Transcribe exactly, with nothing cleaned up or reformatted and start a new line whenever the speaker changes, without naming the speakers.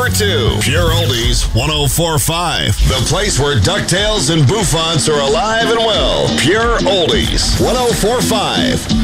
number two. Pure Oldies one oh four point five. The place where DuckTales and Bouffants are alive and well. Pure Oldies one oh four point five.